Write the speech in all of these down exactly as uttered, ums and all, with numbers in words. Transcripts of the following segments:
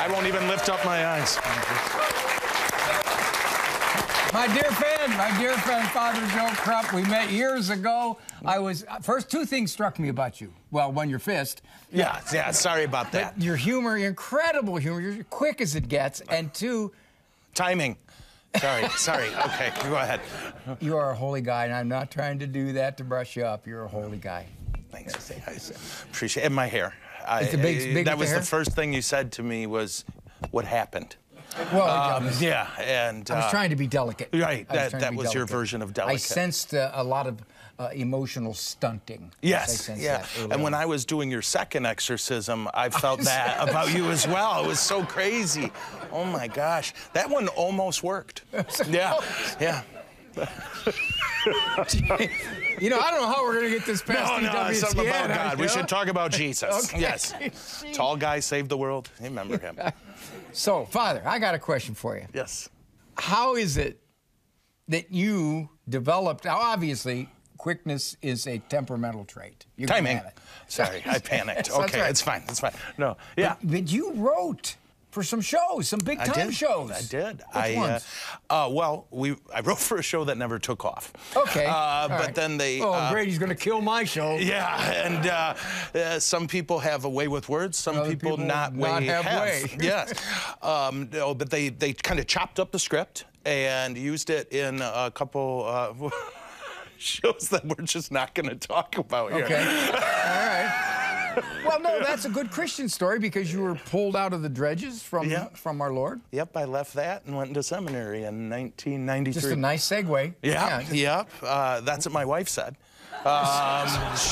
I won't even lift up my eyes. My dear friend, my dear friend, Father Joe Krupp, we met years ago. I was, first, two things struck me about you. Well, one, your fist. Yeah, yeah, sorry about that. But your humor, your incredible humor, you're quick as it gets. And two... Timing. Sorry, sorry. Okay, go ahead. You are a holy guy, and I'm not trying to do that to brush you up. You're a holy guy. Thanks. I appreciate it. And my hair. I, It's a big, big that with was the the hair? first thing you said to me was, what happened? Well, Um, yeah, and... I was uh, trying to be delicate. Right, I was that, trying to that be was your delicate. version of I delicate. sensed uh, a lot of uh, emotional stunting. I Yes, sensed yeah. that early And when on. I was doing your second exorcism, I felt that about you as well. It was so crazy. Oh my gosh, that one almost worked. Yeah, yeah. You know, I don't know how we're going to get this past No, no, E W C N, something about God. you We know? should talk about Jesus. Okay. Yes. Tall guy saved the world. Remember him. So, Father, I got a question for you. Yes. How is it that you developed, now obviously, quickness is a temperamental trait. You're gonna Timing. have it. Sorry, I panicked. That's Okay, right. it's fine. It's fine. No, yeah. But, but you wrote for some shows, some big I time did. shows. I did. Which I, ones? Uh, uh, well, we I wrote for a show that never took off. Okay. Uh, All but right. then they. Oh, uh, Grady's going to kill my show. Yeah, and uh, uh, some people have a way with words. Some Other people, people not, not way have have. way. Yes. Um, no, but they they kind of chopped up the script and used it in a couple uh, shows that we're just not going to talk about here. Okay. All right. Well, no, that's a good Christian story because you were pulled out of the dredges from Yeah. from our Lord. Yep, I left that and went into seminary in nineteen ninety-three. Just a nice segue. Yeah, just- yep. Uh, that's what my wife said. Um,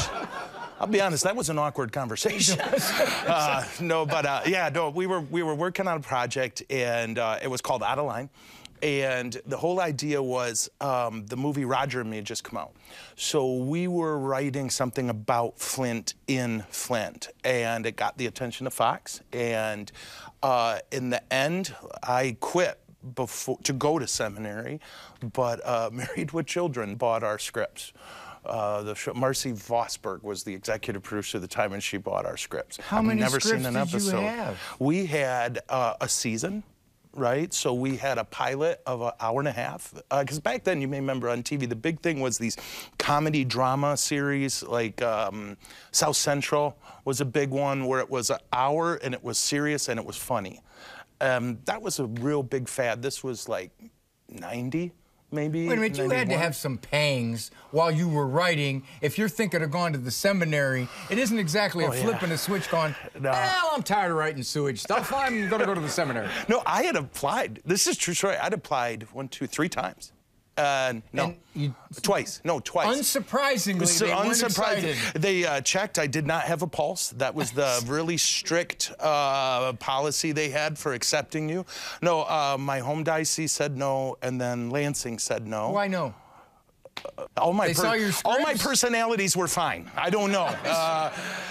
I'll be honest, that was an awkward conversation. uh, no, but uh, yeah, no, we were we were working on a project, and uh, it was called Out of Line. And the whole idea was um, the movie Roger and Me had just come out. So we were writing something about Flint in Flint, and it got the attention of Fox. And uh, in the end, I quit before to go to seminary, but uh, Married with Children bought our scripts. Uh, the show, Marcy Vosberg was the executive producer at the time, and she bought our scripts. How I've many never scripts seen an did you episode. have? We had uh, a season. Right, so we had a pilot of an hour and a half. Because uh, back then, you may remember on T V, the big thing was these comedy drama series, like um, South Central was a big one where it was an hour and it was serious and it was funny. Um, that was a real big fad. This was like ninety, maybe. Wait a minute, you had to ninety-one. have some pangs while you were writing. If you're thinking of going to the seminary, it isn't exactly a Oh, yeah. flipping a switch going, No. well, I'm tired of writing sewage stuff. I'm going to go to the seminary. No, I had applied. This is true story. I'd applied one, two, three times. Uh, no, And you- twice. No, twice. Unsurprisingly, So they weren't unsurprising. excited. They uh, checked. I did not have a pulse. That was the really strict uh, policy they had for accepting you. No, uh, my home diocese said no, and then Lansing said no. Why no? All my They saw your all my scripts? personalities were fine. I don't know. Uh,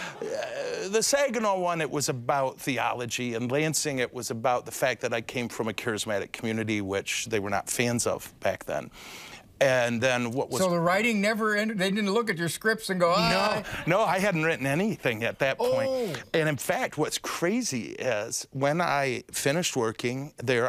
the Saginaw one, it was about theology, and Lansing, it was about the fact that I came from a charismatic community, which they were not fans of back then. And then what was... So the writing never ended? They didn't look at your scripts and go, ah. No, no, I hadn't written anything at that point. Oh. And in fact, what's crazy is when I finished working there